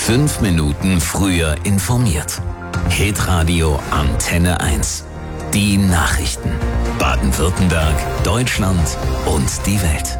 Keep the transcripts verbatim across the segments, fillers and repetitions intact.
Fünf Minuten früher informiert. Hitradio Antenne eins. Die Nachrichten. Baden-Württemberg, Deutschland und die Welt.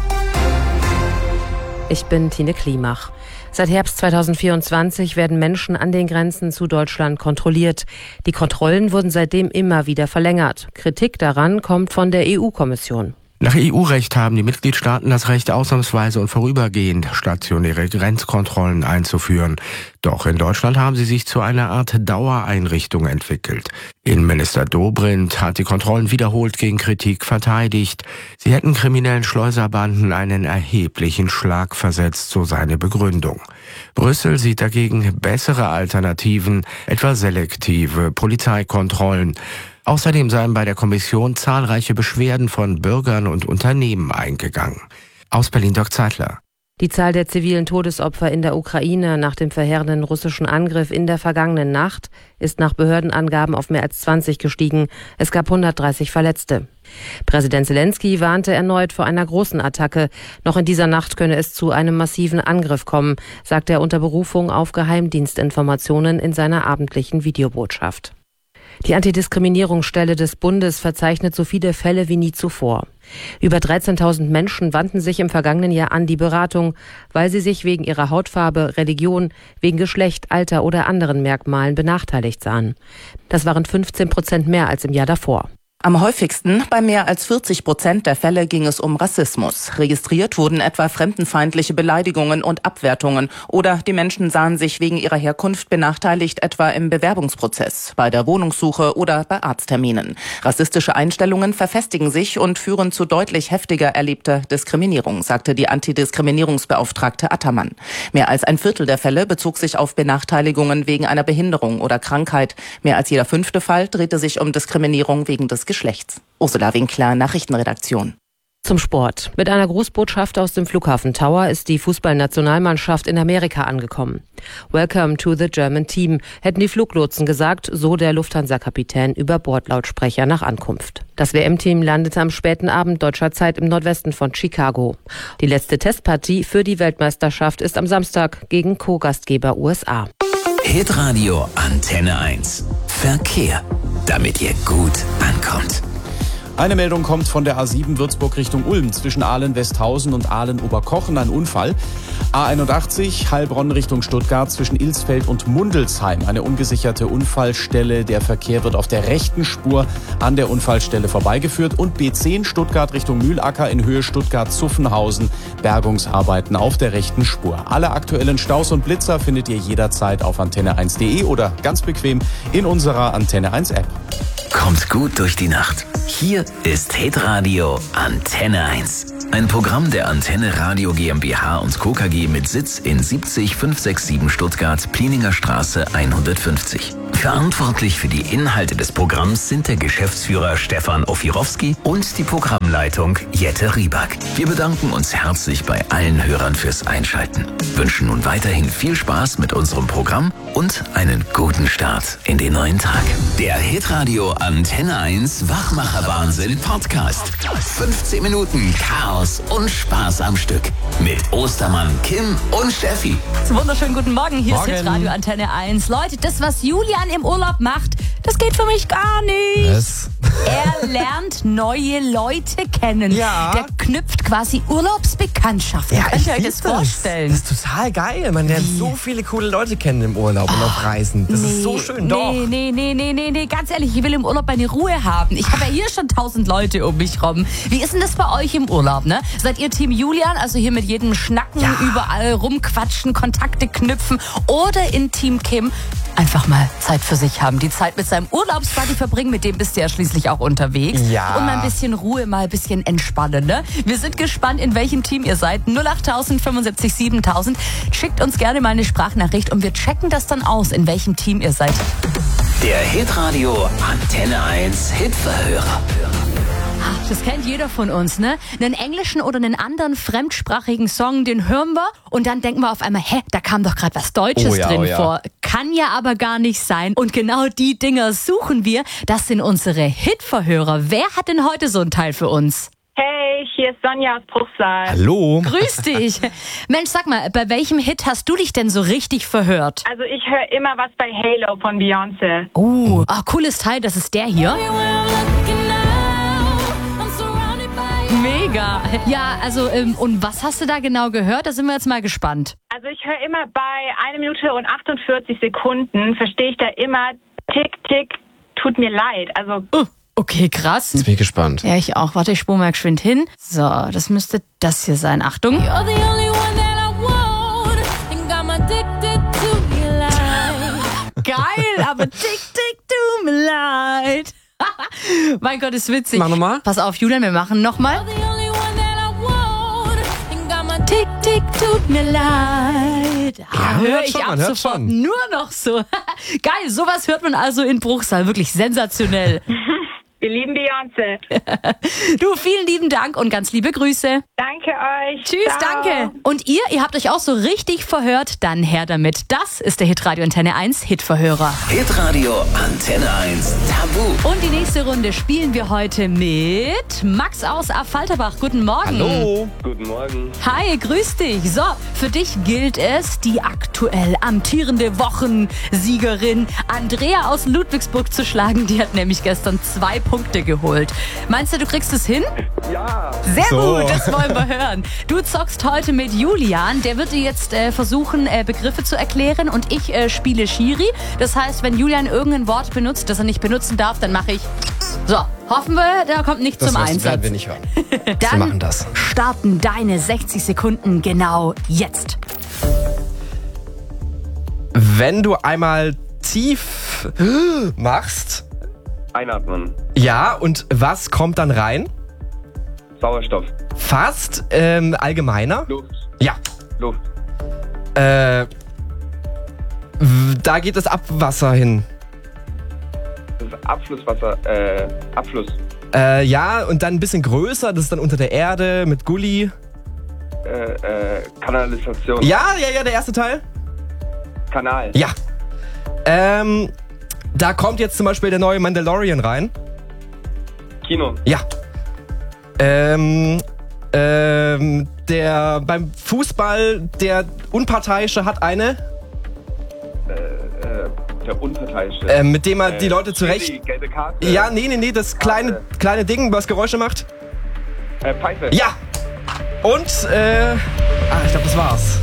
Ich bin Tine Klimach. Seit Herbst zweitausendvierundzwanzig werden Menschen an den Grenzen zu Deutschland kontrolliert. Die Kontrollen wurden seitdem immer wieder verlängert. Kritik daran kommt von der E U-Kommission. Nach E U-Recht haben die Mitgliedstaaten das Recht, ausnahmsweise und vorübergehend stationäre Grenzkontrollen einzuführen. Doch in Deutschland haben sie sich zu einer Art Dauereinrichtung entwickelt. Innenminister Dobrindt hat die Kontrollen wiederholt gegen Kritik verteidigt. Sie hätten kriminellen Schleuserbanden einen erheblichen Schlag versetzt, so seine Begründung. Brüssel sieht dagegen bessere Alternativen, etwa selektive Polizeikontrollen. Außerdem seien bei der Kommission zahlreiche Beschwerden von Bürgern und Unternehmen eingegangen. Aus Berlin Dirk Zeitler. Die Zahl der zivilen Todesopfer in der Ukraine nach dem verheerenden russischen Angriff in der vergangenen Nacht ist nach Behördenangaben auf mehr als zwanzig gestiegen. Es gab hundertdreißig Verletzte. Präsident Zelensky warnte erneut vor einer großen Attacke. Noch in dieser Nacht könne es zu einem massiven Angriff kommen, sagt er unter Berufung auf Geheimdienstinformationen in seiner abendlichen Videobotschaft. Die Antidiskriminierungsstelle des Bundes verzeichnet so viele Fälle wie nie zuvor. Über dreizehntausend Menschen wandten sich im vergangenen Jahr an die Beratung, weil sie sich wegen ihrer Hautfarbe, Religion, wegen Geschlecht, Alter oder anderen Merkmalen benachteiligt sahen. Das waren fünfzehn Prozent mehr als im Jahr davor. Am häufigsten, bei mehr als vierzig Prozent der Fälle, ging es um Rassismus. Registriert wurden etwa fremdenfeindliche Beleidigungen und Abwertungen oder die Menschen sahen sich wegen ihrer Herkunft benachteiligt, etwa im Bewerbungsprozess, bei der Wohnungssuche oder bei Arztterminen. Rassistische Einstellungen verfestigen sich und führen zu deutlich heftiger erlebter Diskriminierung, sagte die Antidiskriminierungsbeauftragte Attermann. Mehr als ein Viertel der Fälle bezog sich auf Benachteiligungen wegen einer Behinderung oder Krankheit. Mehr als jeder fünfte Fall drehte sich um Diskriminierung wegen des Geschlechts. Ursula Winkler, Nachrichtenredaktion. Zum Sport. Mit einer Grußbotschaft aus dem Flughafen Tower ist die Fußballnationalmannschaft in Amerika angekommen. Welcome to the German Team, hätten die Fluglotsen gesagt, so der Lufthansa-Kapitän über Bordlautsprecher nach Ankunft. Das W M-Team landete am späten Abend deutscher Zeit im Nordwesten von Chicago. Die letzte Testpartie für die Weltmeisterschaft ist am Samstag gegen Co-Gastgeber U S A. Hitradio Antenne eins. Verkehr, damit ihr gut ankommt. Eine Meldung kommt von der A sieben Würzburg Richtung Ulm zwischen Ahlen-Westhausen und Ahlen-Oberkochen. Ein Unfall. A einundachtzig Heilbronn Richtung Stuttgart zwischen Ilsfeld und Mundelsheim. Eine ungesicherte Unfallstelle. Der Verkehr wird auf der rechten Spur an der Unfallstelle vorbeigeführt. Und B zehn Stuttgart Richtung Mühlacker in Höhe Stuttgart-Zuffenhausen. Bergungsarbeiten auf der rechten Spur. Alle aktuellen Staus und Blitzer findet ihr jederzeit auf antenne eins punkt de oder ganz bequem in unserer Antenne eins App. Kommt gut durch die Nacht. Hier ist Hitradio Antenne eins. Ein Programm der Antenne Radio GmbH und Co. K G mit Sitz in siebzig fünfhundertsiebenundsiebzig Stuttgart, Plieninger Straße hundertfünfzig. Verantwortlich für die Inhalte des Programms sind der Geschäftsführer Stefan Ofirowski und die Programmleitung Jette Rieback. Wir bedanken uns herzlich bei allen Hörern fürs Einschalten. Wünschen nun weiterhin viel Spaß mit unserem Programm und einen guten Start in den neuen Tag. Der Hitradio Antenne eins Wachmacher-Wahnsinn Podcast. fünfzehn Minuten Chaos und Spaß am Stück. Mit Ostermann, Kim und Steffi. Wunderschönen guten Morgen, hier Morgen. ist Hitradio Antenne eins. Leute, das, was Julian im Urlaub macht, das geht für mich gar nicht. Was? Er lernt neue Leute kennen. Ja. Der knüpft quasi Urlaubsbekanntschaften. Ja, Könnt ihr euch lieb das vorstellen? Das ist total geil. Man lernt Wie? so viele coole Leute kennen im Urlaub und auf Reisen. Das ist so schön, doch. Nee, nee, nee, nee, nee, nee, ganz ehrlich, ich will im Urlaub meine Ruhe haben. Ich habe ja hier schon tausend Leute um mich rum. Wie ist denn das bei euch im Urlaub, ne? Seid ihr Team Julian, also hier mit jedem Schnacken, Ja. überall rumquatschen, Kontakte knüpfen, oder in Team Kim einfach mal Zeit für sich haben, die Zeit mit seinem Urlaubsbuddy verbringen, mit dem bist du ja schließlich auch unterwegs. Ja. Und mal ein bisschen Ruhe, mal ein bisschen entspannen, ne? Wir sind gespannt, in welchem Team ihr seid. null acht fünfundsiebzig siebentausend. Schickt uns gerne mal eine Sprachnachricht und wir checken das dann aus, in welchem Team ihr seid. Der Hitradio Antenne eins Hitverhörer. Das kennt jeder von uns, ne? Einen englischen oder einen anderen fremdsprachigen Song, den hören wir und dann denken wir auf einmal, hä, da kam doch gerade was Deutsches Oh ja, drin oh ja. vor. Kann ja aber gar nicht sein. Und genau die Dinger suchen wir. Das sind unsere Hitverhörer. Wer hat denn heute so einen Teil für uns? Hey, euch, hier ist Sonja aus Bruchsal. Hallo. Grüß dich. Mensch, sag mal, bei welchem Hit hast du dich denn so richtig verhört? Also ich höre immer was bei Halo von Beyoncé. Oh, ah, cooles Teil, das ist der hier. Mega. Ja, also, ähm, und was hast du da genau gehört? Da sind wir jetzt mal gespannt. Also ich höre immer bei eine Minute und achtundvierzig Sekunden, verstehe ich da immer Tick, Tick, tut mir leid. Also... Oh. Okay, krass. Jetzt bin ich gespannt. Ja, ich auch. Warte, ich spule mal geschwind hin. So, das müsste das hier sein. Achtung. Geil, aber tick, tick, tut mir leid. Mein Gott, ist witzig. Mach nochmal. Pass auf, Julian, wir machen nochmal. Tick, tick, tut mir leid. Ja, höre hört ich schon, ab man hört sofort schon. nur noch so. Geil, sowas hört man also in Bruchsal. Wirklich sensationell. Wir lieben Beyoncé. Du, vielen lieben Dank und ganz liebe Grüße. Danke euch. Tschüss, Ciao. danke. Und ihr, ihr habt euch auch so richtig verhört? Dann her damit. Das ist der Hitradio Antenne eins Hitverhörer. Hitradio Antenne eins Tabu. Und die nächste Runde spielen wir heute mit Max aus Affalterbach. Guten Morgen. Hallo. Guten Morgen. Hi, grüß dich. So, für dich gilt es, die aktuell amtierende Wochensiegerin Andrea aus Ludwigsburg zu schlagen. Die hat nämlich gestern zwei Punkte geholt. Meinst du, du kriegst es hin? Ja. Sehr So. gut, das wollen wir hören. Du zockst heute mit Julian. Der wird dir jetzt äh, versuchen, äh, Begriffe zu erklären und ich äh, spiele Schiri. Das heißt, wenn Julian irgendein Wort benutzt, das er nicht benutzen darf, dann mache ich... So, hoffen wir, der kommt nicht Das zum wirst- Einsatz. werden wir nicht hören. Dann Wir machen das. starten deine sechzig Sekunden genau jetzt. Wenn du einmal tief machst, Einatmen. ja, und was kommt dann rein? Sauerstoff. Fast ähm, allgemeiner? Luft. Ja. Luft. Äh, w- da geht das Abwasser hin. Das ist Abflusswasser. Äh, Abfluss. Äh, ja, und dann ein bisschen größer, das ist dann unter der Erde mit Gully. Äh, äh, Kanalisation. Ja, ja, ja, der erste Teil. Kanal. Ja. Ähm, da kommt jetzt zum Beispiel der neue Mandalorian rein. Kino. Ja. Ähm, ähm, der beim Fußball, der Unparteiische hat eine, Äh, äh, der Unparteiische. äh, mit dem er Äh, die Leute zurecht... Chili, gelbe Karte. Ja, nee, nee, nee, das kleine, kleine Ding, was Geräusche macht. Äh, Pfeife. Ja. Und, äh, ah, ich glaube, das war's.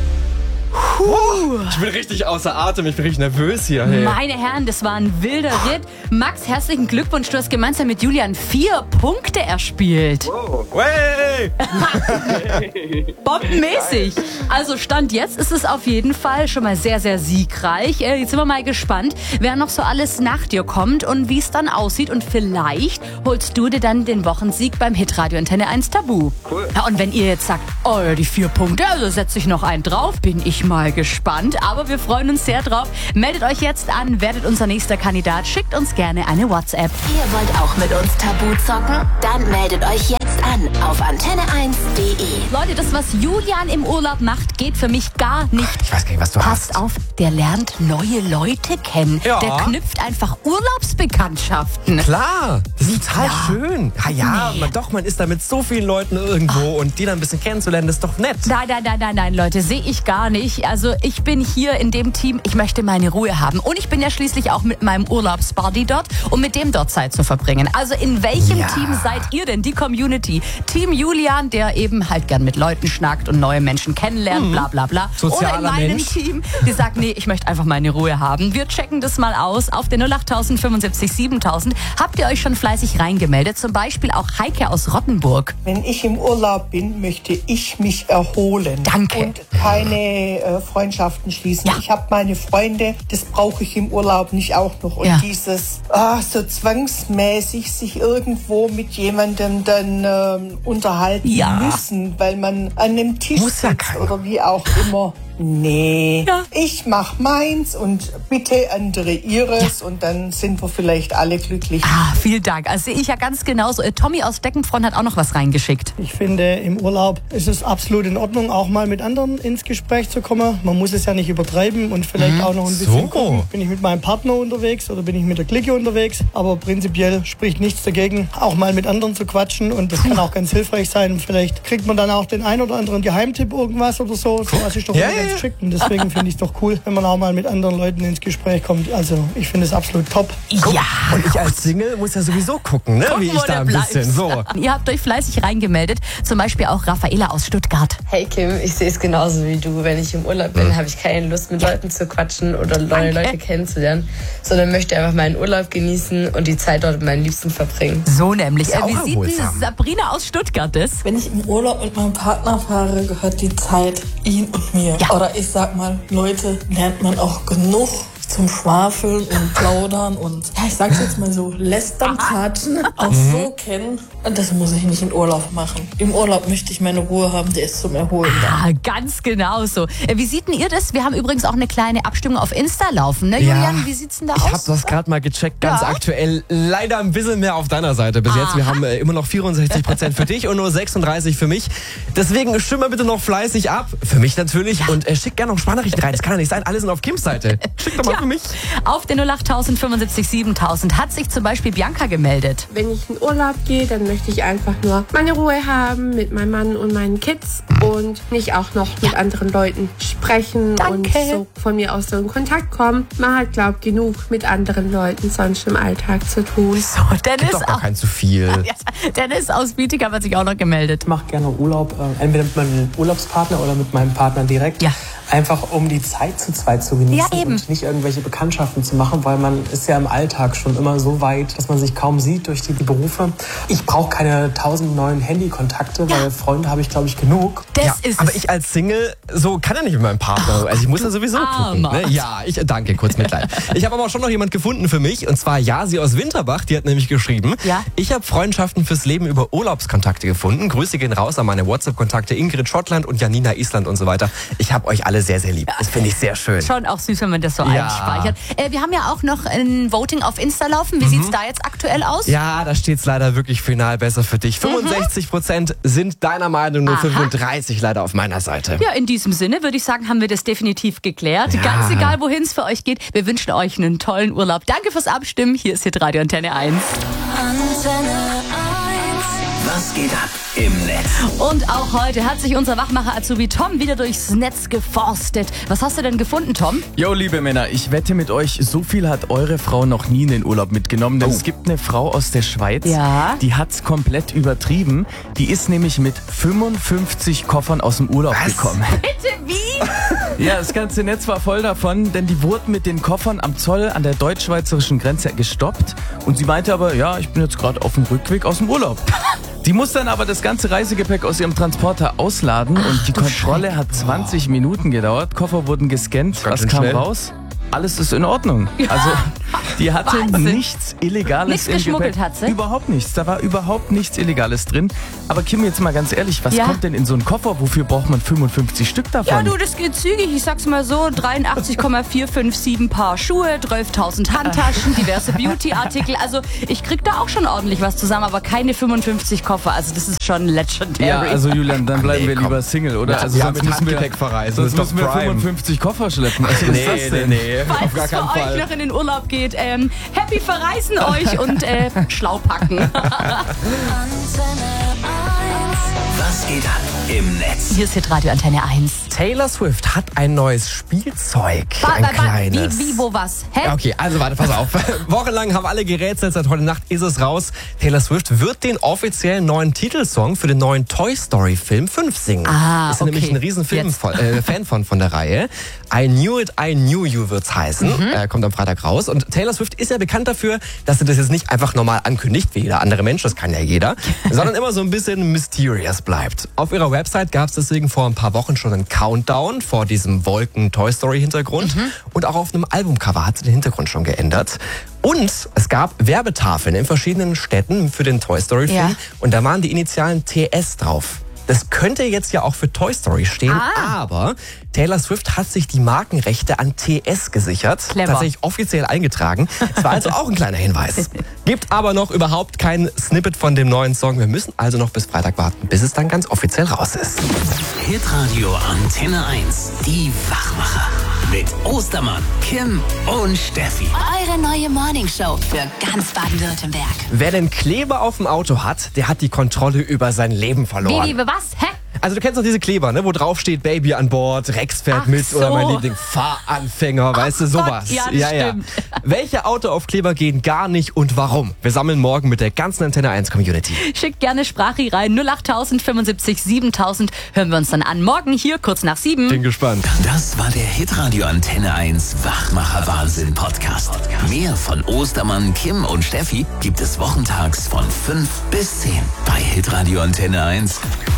Puh. Ich bin richtig außer Atem, ich bin richtig nervös hier. Hey. Meine Herren, das war ein wilder Ritt. Max, herzlichen Glückwunsch. Du hast gemeinsam mit Julian vier Punkte erspielt. Oh. Hey. Bombenmäßig. Also Stand jetzt ist es auf jeden Fall schon mal sehr, sehr siegreich. Äh, Jetzt sind wir mal gespannt, wer noch so alles nach dir kommt und wie es dann aussieht. Und vielleicht holst du dir dann den Wochensieg beim Hitradio Antenne eins Tabu. Cool. Ja, und wenn ihr jetzt sagt, oh, die vier Punkte, also setze ich noch einen drauf, bin ich mal gespannt. Aber wir freuen uns sehr drauf. Meldet euch jetzt an, werdet unser nächster Kandidat, schickt uns gerne eine WhatsApp. Ihr wollt auch mit uns Tabu zocken? Dann meldet euch jetzt an auf antenne eins punkt de. Leute, das, was Julian im Urlaub macht, geht für mich gar nicht. Ich weiß gar nicht, was du Passt hast. auf, der lernt neue Leute kennen. Ja. Der knüpft einfach Urlaubsbekanntschaften. Klar, das ist total klar? schön. Ja, ja, Nee. man, doch, man ist da mit so vielen Leuten irgendwo und die dann ein bisschen kennenzulernen, das ist doch nett. Nein, nein, nein, nein, nein, Leute, sehe ich gar nicht. Also ich bin hier in dem Team, ich möchte meine Ruhe haben. Und ich bin ja schließlich auch mit meinem Urlaubsbuddy dort, um mit dem dort Zeit zu verbringen. Also in welchem Ja. Team seid ihr denn, die Community? Team Julian, der eben halt gern mit Leuten schnackt und neue Menschen kennenlernt, bla bla bla. Sozialer Oder in meinem Mensch. Team, die sagt, nee, ich möchte einfach meine Ruhe haben. Wir checken das mal aus auf der null acht tausend fünfundsiebzig siebentausend. Habt ihr euch schon fleißig reingemeldet? Zum Beispiel auch Heike aus Rottenburg. Wenn ich im Urlaub bin, möchte ich mich erholen. Danke. Und keine äh, Freundschaften schließen. Ja. Ich habe meine Freunde, das brauche ich im Urlaub nicht auch noch. Und Ja. dieses ah, so zwangsmäßig sich irgendwo mit jemandem dann ähm, unterhalten Ja. müssen, weil man an einem Tisch Muss ja sitzt keiner. oder wie auch immer. Nee, Ja. ich mach meins und bitte andere ihres Ja. und dann sind wir vielleicht alle glücklich. Ah, vielen Dank. Also sehe ich ja ganz genauso. Äh, Tommy aus Deckenfront hat auch noch was reingeschickt. Ich finde, im Urlaub ist es absolut in Ordnung, auch mal mit anderen ins Gespräch zu kommen. Man muss es ja nicht übertreiben und vielleicht auch noch ein bisschen So. gucken. Bin ich mit meinem Partner unterwegs oder bin ich mit der Clique unterwegs? Aber prinzipiell spricht nichts dagegen, auch mal mit anderen zu quatschen und das kann auch ganz hilfreich sein. Vielleicht kriegt man dann auch den ein oder anderen Geheimtipp irgendwas oder so. So was ist doch Ja, immer ja, ganz ja. geschickt und deswegen finde ich es doch cool, wenn man auch mal mit anderen Leuten ins Gespräch kommt. Also ich finde es absolut top. Ja. Und ich als Single muss ja sowieso gucken, ne? Gucken, wie ich wo da der ein bisschen bleibt. so. Ihr habt euch fleißig reingemeldet. Zum Beispiel auch Raffaela aus Stuttgart. Hey Kim, ich sehe es genauso wie du. Wenn ich im Urlaub bin, Mhm. habe ich keine Lust, mit Leuten zu quatschen oder neue Danke. Leute kennenzulernen, sondern möchte einfach meinen Urlaub genießen und die Zeit dort mit meinen Liebsten verbringen. So nämlich. Ist Äh, auch wie sieht erholsam. denn Sabrina aus Stuttgart das? Wenn ich im Urlaub mit meinem Partner fahre, gehört die Zeit ihm und mir. Ja. Oder ich sag mal, Leute lernt man auch genug zum Schwafeln und Plaudern und, ja, ich sag's jetzt mal so, lästern, tratschen, auch so kennen. Und das muss ich nicht in Urlaub machen. Im Urlaub möchte ich meine Ruhe haben, der ist zum Erholen da. Ah, ganz genau so. Äh, Wie sieht denn ihr das? Wir haben übrigens auch eine kleine Abstimmung auf Insta laufen, ne, Julian? Wie sieht's denn da Ich aus? habe das gerade mal gecheckt, ganz Ja. aktuell. Leider ein bisschen mehr auf deiner Seite bis jetzt. Wir haben äh, immer noch vierundsechzig Prozent für dich und nur sechsunddreißig für mich. Deswegen stimm mal bitte noch fleißig ab. Für mich natürlich. Und äh, schick gerne noch Sprachnachrichten rein. Das kann ja nicht sein. Alle sind auf Kims Seite. Schick doch mal Tja. für mich. Auf den null acht tausend fünfundsiebzig siebentausend hat sich zum Beispiel Bianca gemeldet. Wenn ich in Urlaub gehe, dann möchte ich einfach nur meine Ruhe haben mit meinem Mann und meinen Kids und nicht auch noch mit anderen Leuten sprechen Danke. und so von mir aus so in Kontakt kommen. Man hat, glaub genug mit anderen Leuten sonst im Alltag zu tun. So, Dennis, Gibt doch gar auch, kein zu viel. Ja, Dennis aus Bietigheim hat sich auch noch gemeldet. Ich mache gerne Urlaub, äh, entweder mit meinem Urlaubspartner oder mit meinem Partner direkt. Ja. Einfach um die Zeit zu zweit zu genießen Ja, eben. und nicht irgendwelche Bekanntschaften zu machen, weil man ist ja im Alltag schon immer so weit, dass man sich kaum sieht durch die Berufe. Ich brauche keine tausend neuen Handykontakte, weil Freunde habe ich, glaube ich, genug. Das Ja, ist aber es. ich als Single, so kann er nicht mit meinem Partner. Also ich muss ja sowieso gucken. Armer. Ne? Ja, ich danke, kurz Mitleid. Ich habe aber auch schon noch jemand gefunden für mich. Und zwar Jasi aus Winterbach. Die hat nämlich geschrieben, Ja. ich habe Freundschaften fürs Leben über Urlaubskontakte gefunden. Grüße gehen raus an meine WhatsApp-Kontakte Ingrid Schottland und Janina Island und so weiter. Ich habe euch alle sehr, sehr lieb. Das finde ich sehr schön. Schon auch süß, wenn man das so Ja. einspeichert. Äh, wir haben ja auch noch ein Voting auf Insta laufen. Wie sieht's da jetzt aktuell aus? Ja, da steht's leider wirklich final besser für dich. fünfundsechzig Prozent sind deiner Meinung, nur Aha. fünfunddreißig leider auf meiner Seite. Ja, in diesem Sinne würde ich sagen, haben wir das definitiv geklärt. Ja. Ganz egal, wohin es für euch geht. Wir wünschen euch einen tollen Urlaub. Danke fürs Abstimmen. Hier ist Hitradio Antenne eins. Was geht ab im Netz? Und auch heute hat sich unser Wachmacher Azubi Tom wieder durchs Netz geforstet. Was hast du denn gefunden, Tom? Jo, liebe Männer, ich wette mit euch, so viel hat eure Frau noch nie in den Urlaub mitgenommen. Denn Oh. es gibt eine Frau aus der Schweiz, Ja. die hat's komplett übertrieben. Die ist nämlich mit fünfundfünfzig Koffern aus dem Urlaub Was? gekommen. Bitte, wie? Ja, das ganze Netz war voll davon, denn die wurden mit den Koffern am Zoll an der deutsch-schweizerischen Grenze gestoppt. Und sie meinte aber, ja, ich bin jetzt gerade auf dem Rückweg aus dem Urlaub. Die muss dann aber das ganze Reisegepäck aus ihrem Transporter ausladen und die Kontrolle hat zwanzig Minuten gedauert. Koffer wurden gescannt. Ganz Was schön kam schnell. raus? Alles ist in Ordnung. Also, die hatte Wahnsinn. nichts Illegales Nichts im geschmuggelt Gepäck. hat sie? Überhaupt nichts. Da war überhaupt nichts Illegales drin. Aber Kim, jetzt mal ganz ehrlich, was Ja. kommt denn in so einen Koffer? Wofür braucht man fünfundfünfzig Stück davon? Ja, du, das geht zügig. Ich sag's mal so, dreiundachtzig Komma vier fünf sieben Paar Schuhe, zwölftausend Handtaschen, diverse Beauty-Artikel. Also ich krieg da auch schon ordentlich was zusammen, aber keine fünfundfünfzig Koffer. Also das ist schon legendary. Ja, also Julian, dann bleiben nee, wir komm. lieber Single, oder? Ja, also ja, sonst mit müssen wir, Handgepäck verreisen, sonst das ist müssen wir doch Prime. fünfundfünfzig Koffer schleppen. Also was ist das denn? nee, nee. Falls Auf gar es für keinen euch Fall. noch in den Urlaub geht, ähm, happy verreisen euch und äh, schlau packen. Was geht ab im Netz? Hier ist Hitradio Antenne eins. Taylor Swift hat ein neues Spielzeug. Ba- ein ba- ba- kleines. Wie, wie, wo, was? Hä? Ja, okay, also warte, pass auf. Wochenlang haben alle gerätselt, seit heute Nacht ist es raus. Taylor Swift wird den offiziellen neuen Titelsong für den neuen Toy Story Film fünf singen. Ah, ist ja nämlich okay. ein riesen Film Jetzt. von, äh, Fan von, von der Reihe. I Knew It, I Knew You wird's heißen. Mhm. Äh, kommt am Freitag raus. Und Taylor Swift ist ja bekannt dafür, dass sie das jetzt nicht einfach normal ankündigt, wie jeder andere Mensch, das kann ja jeder, sondern immer so ein bisschen mysterious bleibt. Auf ihrer Website gab es deswegen vor ein paar Wochen schon einen Countdown vor diesem Wolken-Toy-Story-Hintergrund. Mhm. Und auch auf einem Albumcover hat sie den Hintergrund schon geändert. Und es gab Werbetafeln in verschiedenen Städten für den Toy Story-Film. Ja. Und da waren die Initialen T S drauf. Das könnte jetzt ja auch für Toy Story stehen, Ah. aber Taylor Swift hat sich die Markenrechte an T S gesichert. Clever. Tatsächlich offiziell eingetragen. Das war also auch ein kleiner Hinweis. Gibt aber noch überhaupt kein Snippet von dem neuen Song. Wir müssen also noch bis Freitag warten, bis es dann ganz offiziell raus ist. Hitradio Antenne eins. Die Wachmacher. Mit Ostermann, Kim und Steffi. Eure neue Morningshow für ganz Baden-Württemberg. Wer den Kleber auf dem Auto hat, der hat die Kontrolle über sein Leben verloren. Wie, wie, was? Hä? Also du kennst doch diese Kleber, ne, wo drauf steht Baby an Bord, Rex fährt Ach mit so. oder mein Liebling Fahranfänger, weißt du, sowas. Gott, ja, das stimmt. Welche Autoaufkleber gehen gar nicht und warum? Wir sammeln morgen mit der ganzen Antenne eins Community. Schickt gerne Sprache rein. null acht tausend fünfundsiebzig siebentausend. Hören wir uns dann an. Morgen hier kurz nach sieben. Bin gespannt. Das war der Hitradio Antenne eins Wachmacher Wahnsinn Podcast. Mehr von Ostermann, Kim und Steffi gibt es wochentags von fünf bis zehn bei Hitradio Antenne eins.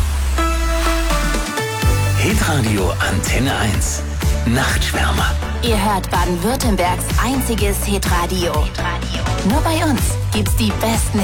Hitradio Antenne eins. Nachtschwärmer. Ihr hört Baden-Württembergs einziges Hitradio. Nur bei uns gibt's die besten